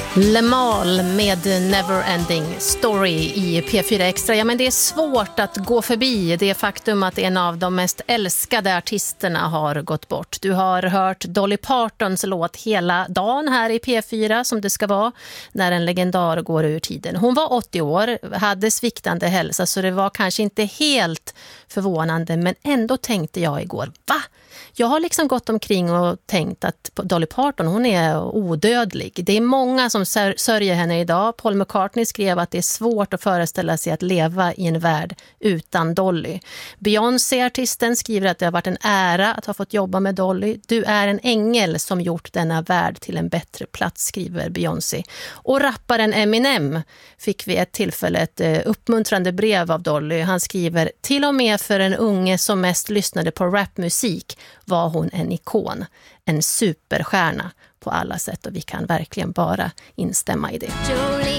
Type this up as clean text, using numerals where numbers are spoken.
Lemal med Neverending Story i P4 Extra. Ja, men det är svårt att gå förbi det faktum att en av de mest älskade artisterna har gått bort. Du har hört Dolly Partons låt hela dagen här i P4 som det ska vara när en legendar går ur tiden. Hon var 80 år, hade sviktande hälsa så det var kanske inte helt förvånande, men ändå tänkte jag igår, va? Jag har liksom gått omkring och tänkt att Dolly Parton, hon är odödlig. Det är många som sörjer henne idag. Paul McCartney skrev att det är svårt att föreställa sig att leva i en värld utan Dolly. Beyoncé, artisten, skriver att det har varit en ära att ha fått jobba med Dolly. Du är en ängel som gjort denna värld till en bättre plats, skriver Beyoncé. Och rapparen Eminem fick vid ett tillfälle ett uppmuntrande brev av Dolly. Han skriver, till och med för en unge som mest lyssnade på rapmusik var hon en ikon, en superstjärna på alla sätt och vi kan verkligen bara instämma i det.